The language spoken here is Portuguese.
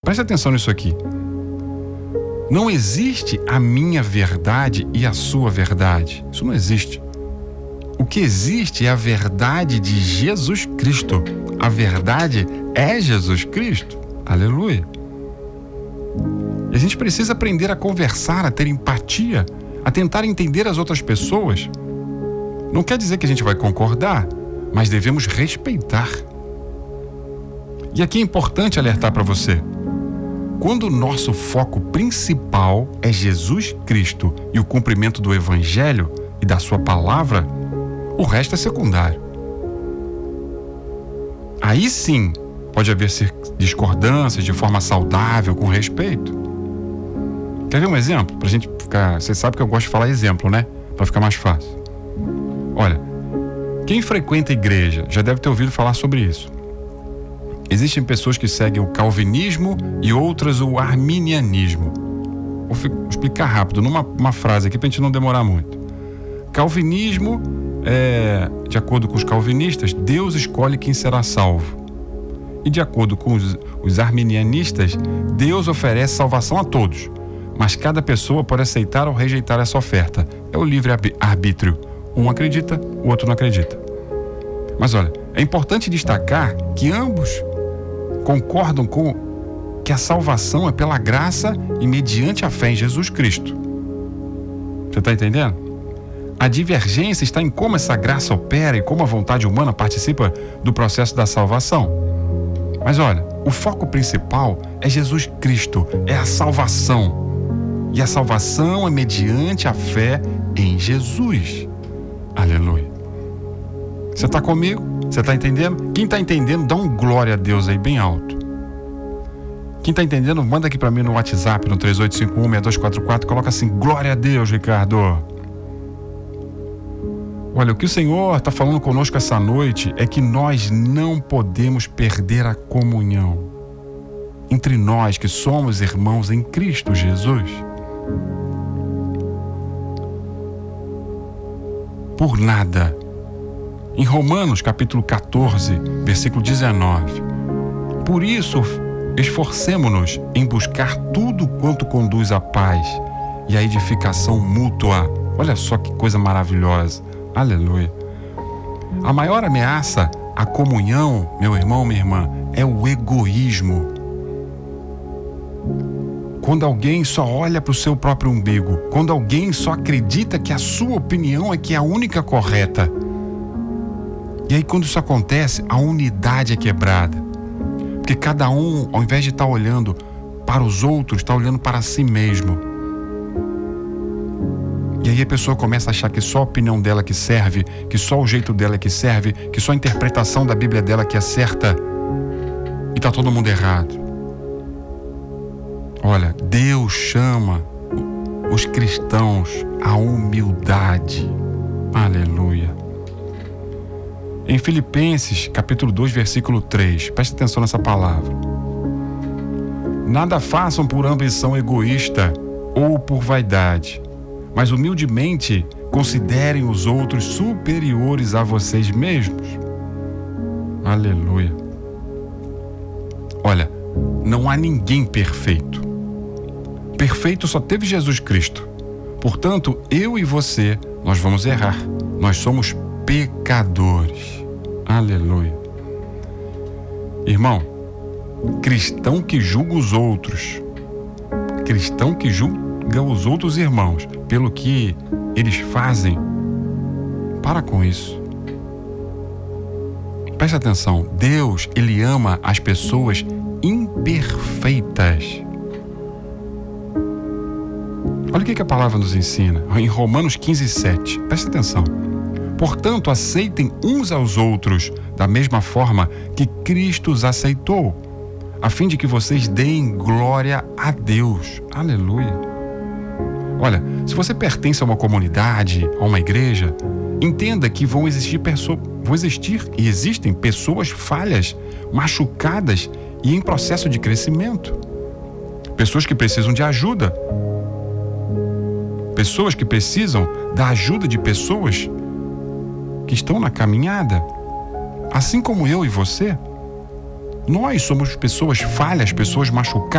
Preste atenção nisso aqui. Não existe a minha verdade e a sua verdade. Isso não existe. O que existe é a verdade de Jesus Cristo. A verdade é Jesus Cristo. Aleluia. E a gente precisa aprender a conversar, a ter empatia, a tentar entender as outras pessoas. Não quer dizer que a gente vai concordar, mas devemos respeitar. E aqui é importante alertar para você. Quando o nosso foco principal é Jesus Cristo e o cumprimento do Evangelho e da sua palavra, o resto é secundário. Aí sim, pode haver discordâncias de forma saudável, com respeito. Quer ver um exemplo? Pra gente ficar... Você sabe que eu gosto de falar exemplo, né? Pra ficar mais fácil. Olha, quem frequenta a igreja já deve ter ouvido falar sobre isso. Existem pessoas que seguem o calvinismo e outras o arminianismo. Vou explicar rápido, numa frase aqui pra gente não demorar muito. Calvinismo é, de acordo com os calvinistas, Deus escolhe quem será salvo. E de acordo com os arminianistas, Deus oferece salvação a todos, mas cada pessoa pode aceitar ou rejeitar essa oferta. É o livre-arbítrio. Um acredita, o outro não acredita. Mas olha, é importante destacar que ambos concordam com que a salvação é pela graça e mediante a fé em Jesus Cristo. Você está entendendo? A divergência está em como essa graça opera e como a vontade humana participa do processo da salvação. Mas olha, o foco principal é Jesus Cristo, é a salvação. E a salvação é mediante a fé em Jesus. Aleluia. Você está comigo? Você está entendendo? Quem está entendendo, dá um glória a Deus aí bem alto. Quem está entendendo, manda aqui para mim no WhatsApp, no 3851-6244, coloca assim, glória a Deus, Ricardo. Olha, o que o Senhor está falando conosco essa noite é que nós não podemos perder a comunhão entre nós que somos irmãos em Cristo Jesus. Por nada. Em Romanos capítulo 14, versículo 19. Por isso, esforcemo-nos em buscar tudo quanto conduz à paz e à edificação mútua. Olha só que coisa maravilhosa. Aleluia. A maior ameaça à comunhão, meu irmão, minha irmã, é o egoísmo. Quando alguém só olha para o seu próprio umbigo, quando alguém só acredita que a sua opinião é que é a única correta. E aí quando isso acontece, a unidade é quebrada. Porque cada um, ao invés de estar olhando para os outros, está olhando para si mesmo. E aí a pessoa começa a achar que só a opinião dela que serve, que só o jeito dela que serve, que só a interpretação da Bíblia dela que é certa. E está todo mundo errado. Olha, Deus chama os cristãos à humildade. Aleluia. Em Filipenses, capítulo 2, versículo 3, preste atenção nessa palavra. Nada façam por ambição egoísta ou por vaidade, mas humildemente considerem os outros superiores a vocês mesmos. Aleluia. Olha, não há ninguém perfeito. Perfeito só teve Jesus Cristo. Portanto, eu e você, nós vamos errar. Nós somos pecadores. Aleluia. Irmão, cristão que julga os outros, cristão que julga os outros irmãos pelo que eles fazem, para com isso. Preste atenção, Deus, Ele ama as pessoas imperfeitas. Olha o que a palavra nos ensina, em Romanos 15:7. Preste atenção. Portanto, aceitem uns aos outros da mesma forma que Cristo os aceitou, a fim de que vocês deem glória a Deus. Aleluia. Olha, se você pertence a uma comunidade, a uma igreja, entenda que vão existir e existem pessoas falhas, machucadas e em processo de crescimento. Pessoas que precisam de ajuda. Pessoas que precisam da ajuda de pessoas que estão na caminhada. Assim como eu e você, nós somos pessoas falhas, pessoas machucadas.